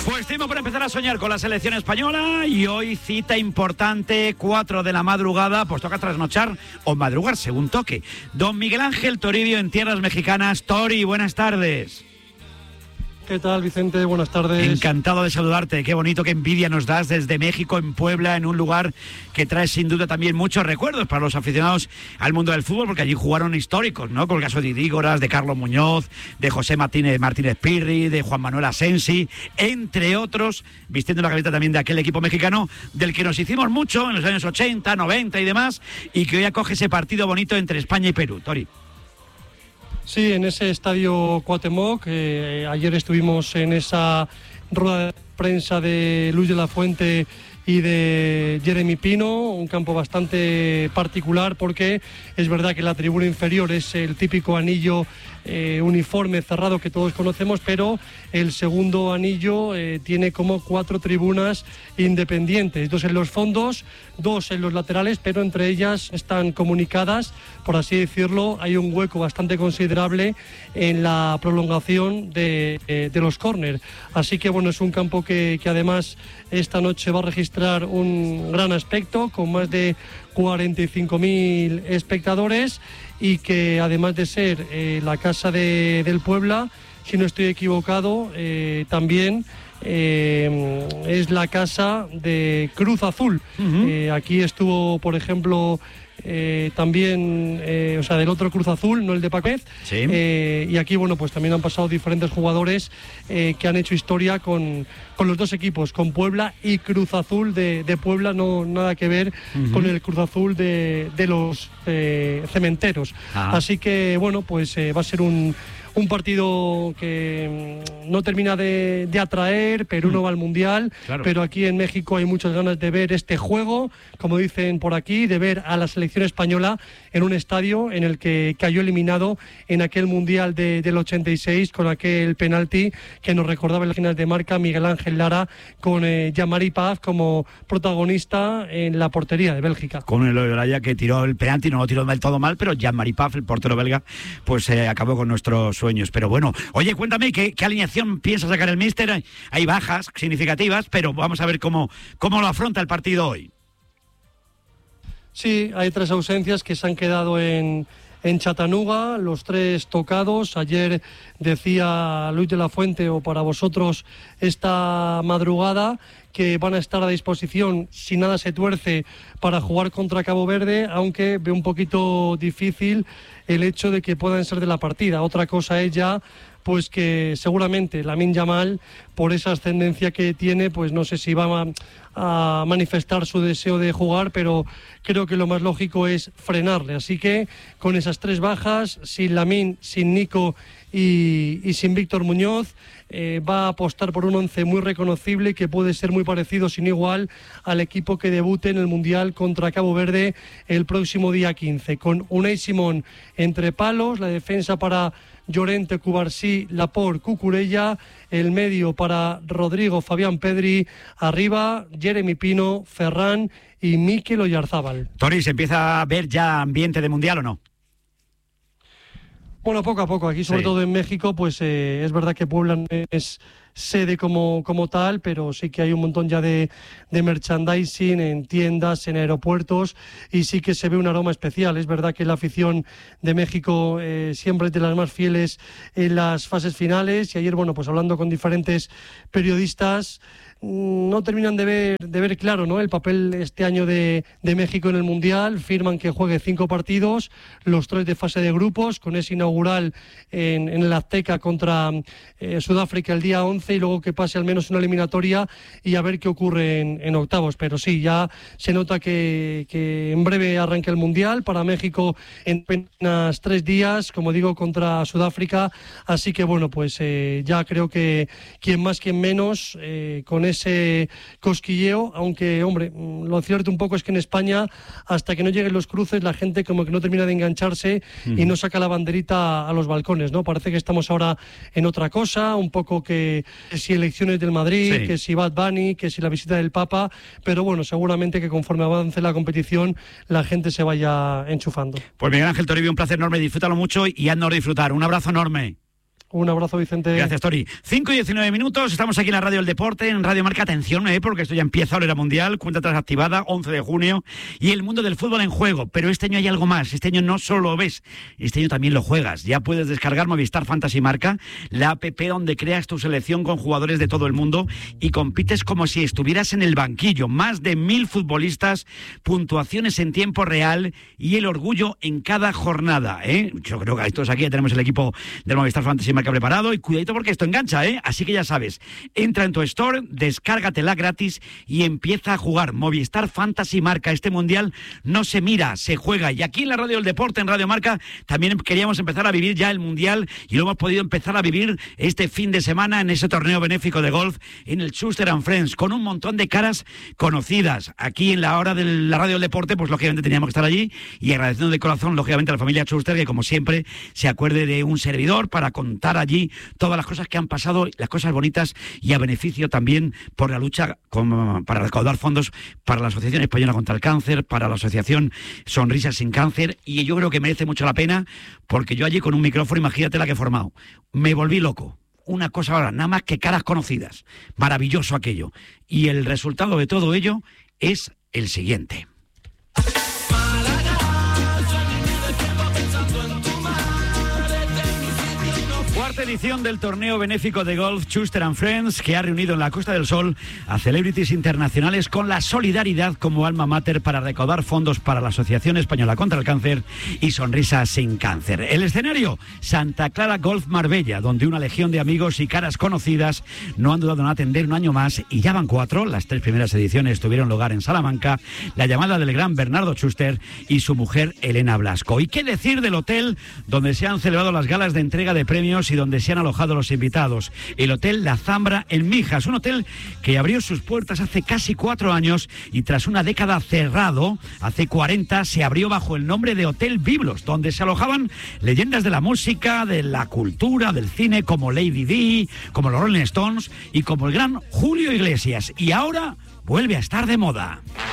Pues tiempo para empezar a soñar con la selección española y hoy cita importante, 4 de la madrugada, pues toca trasnochar o madrugar según toque. Don Miguel Ángel Toribio en tierras mexicanas. Tori, buenas tardes. ¿Qué tal, Vicente? Buenas tardes. Encantado de saludarte. Qué bonito, qué envidia nos das desde México, en Puebla, en un lugar que trae sin duda también muchos recuerdos para los aficionados al mundo del fútbol, porque allí jugaron históricos, ¿no? Con el caso de Idígoras, de Carlos Muñoz, de José Martínez Pirri, de Juan Manuel Asensi, entre otros, vistiendo la camiseta también de aquel equipo mexicano del que nos hicimos mucho en los años 80, 90 y demás, y que hoy acoge ese partido bonito entre España y Perú. Tori. Sí, en ese estadio Cuauhtémoc, ayer estuvimos en esa rueda de prensa de Luis de la Fuente y de Jeremy Pino, un campo bastante particular porque es verdad que la tribuna inferior es el típico anillo uniforme cerrado que todos conocemos, pero el segundo anillo tiene como 4 tribunas independientes, 2 en los fondos, 2 en los laterales, pero entre ellas están comunicadas, por así decirlo. Hay un hueco bastante considerable en la prolongación de los córner, así que bueno, es un campo que además esta noche va a registrar un gran aspecto con más de 45.000 espectadores y que además de ser la casa del Puebla, si no estoy equivocado, también es la casa de Cruz Azul. Aquí estuvo, por ejemplo, también, o sea, del otro Cruz Azul, no el de Paquez. Sí. Y aquí, bueno, pues también han pasado diferentes jugadores que han hecho historia con los dos equipos, con Puebla y Cruz Azul de Puebla, no nada que ver con el Cruz Azul de los cementeros. Así que, bueno, pues va a ser un partido que no termina de atraer. Perú no va al Mundial, claro, pero aquí en México hay muchas ganas de ver este juego, como dicen por aquí, de ver a la selección española en un estadio en el que cayó eliminado en aquel Mundial del 86 con aquel penalti que nos recordaba en las páginas de marca Miguel Ángel Lara, con Jean-Marie Paz como protagonista en la portería de Bélgica. Con el Olaya que tiró el penalti, no lo tiró del todo mal, pero Jean-Marie Paz, el portero belga, pues acabó con nuestros sueños. Pero bueno, oye, cuéntame qué alineación piensa sacar el míster. Hay bajas significativas, pero vamos a ver cómo lo afronta el partido hoy. Sí, hay 3 ausencias que se han quedado en Chattanooga, los 3 tocados. Ayer decía Luis de la Fuente, o para vosotros esta madrugada, que van a estar a disposición si nada se tuerce para jugar contra Cabo Verde, aunque veo un poquito difícil el hecho de que puedan ser de la partida. Otra cosa es ya pues que seguramente Lamine Yamal, por esa ascendencia que tiene, pues no sé si va a manifestar su deseo de jugar, pero creo que lo más lógico es frenarle. Así que con esas 3 bajas, sin Lamine, sin Nico y sin Víctor Muñoz, va a apostar por un 11 muy reconocible que puede ser muy parecido, sin igual, al equipo que debute en el Mundial contra Cabo Verde el próximo día 15, con Unai Simón entre palos, la defensa para Llorente, Cubarsí, Laporte, Cucurella, el medio para Rodrigo, Fabián Pedri, arriba Jeremy Pino, Ferran y Mikel Oyarzábal. Tori, ¿se empieza a ver ya ambiente de Mundial o no? Bueno, poco a poco, aquí sobre todo en México, pues es verdad que Puebla no es sede como tal, pero sí que hay un montón ya de merchandising en tiendas, en aeropuertos, y sí que se ve un aroma especial. Es verdad que la afición de México siempre es de las más fieles en las fases finales, y ayer, bueno, pues hablando con diferentes periodistas, no terminan de ver claro, ¿no?, el papel este año de México en el Mundial. Firman que juegue 5 partidos, los 3 de fase de grupos, con ese inaugural en el Azteca contra Sudáfrica el día 11, y luego que pase al menos una eliminatoria y a ver qué ocurre en octavos. Pero sí, ya se nota que en breve arranca el Mundial para México en apenas 3 días, como digo, contra Sudáfrica. Así que bueno, pues ya creo que quien más, quien menos, con ese cosquilleo, aunque, hombre, lo cierto un poco es que en España, hasta que no lleguen los cruces, la gente como que no termina de engancharse y no saca la banderita a los balcones, ¿no? Parece que estamos ahora en otra cosa, un poco que si elecciones del Madrid, que si Bad Bunny, que si la visita del Papa, pero bueno, seguramente que conforme avance la competición, la gente se vaya enchufando. Pues Miguel Ángel Toribio, un placer enorme, disfrútalo mucho y haznos disfrutar. Un abrazo enorme. Un abrazo, Vicente. Gracias, Tori. 5:19, estamos aquí en la Radio del Deporte, en Radio Marca. Atención, porque esto ya empieza, Olera Mundial, cuenta atrás activada, 11 de junio, y el mundo del fútbol en juego. Pero este año hay algo más, este año no solo lo ves, este año también lo juegas. Ya puedes descargar Movistar Fantasy Marca, la app donde creas tu selección con jugadores de todo el mundo y compites como si estuvieras en el banquillo. Más de 1000 futbolistas, puntuaciones en tiempo real y el orgullo en cada jornada, Yo creo que todos aquí ya tenemos el equipo del Movistar Fantasy Marca preparado, y cuidadito porque esto engancha, Así que ya sabes, entra en tu store, descárgatela gratis y empieza a jugar. Movistar Fantasy Marca. Este mundial no se mira, se juega. Y aquí en la Radio del Deporte, en Radio Marca, también queríamos empezar a vivir ya el mundial, y lo hemos podido empezar a vivir este fin de semana en ese torneo benéfico de golf en el Schuster & Friends, con un montón de caras conocidas. Aquí en la hora de la Radio del Deporte, pues lógicamente teníamos que estar allí, y agradeciendo de corazón, lógicamente, a la familia Schuster, que como siempre se acuerde de un servidor para contar allí todas las cosas que han pasado, las cosas bonitas, y a beneficio también por la lucha para recaudar fondos para la Asociación Española contra el Cáncer, para la Asociación Sonrisas sin Cáncer. Y yo creo que merece mucho la pena, porque yo allí con un micrófono, imagínate la que he formado, me volví loco. Una cosa ahora, nada más que caras conocidas. Maravilloso aquello. Y el resultado de todo ello es el siguiente. Cuarta edición del torneo benéfico de golf Schuster & Friends, que ha reunido en la Costa del Sol a celebrities internacionales con la solidaridad como alma mater para recaudar fondos para la Asociación Española contra el Cáncer y Sonrisas sin Cáncer. El escenario, Santa Clara Golf Marbella, donde una legión de amigos y caras conocidas no han dudado en atender un año más, y ya van 4. Las 3 primeras ediciones tuvieron lugar en Salamanca, la llamada del gran Bernardo Schuster y su mujer Elena Blasco. ¿Y qué decir del hotel donde se han celebrado las galas de entrega de premios y donde se han alojado los invitados? El Hotel La Zambra en Mijas, un hotel que abrió sus puertas hace casi 4 años y tras una década cerrado, hace 40, se abrió bajo el nombre de Hotel Biblos, donde se alojaban leyendas de la música, de la cultura, del cine, como Lady Di, como los Rolling Stones y como el gran Julio Iglesias. Y ahora vuelve a estar de moda.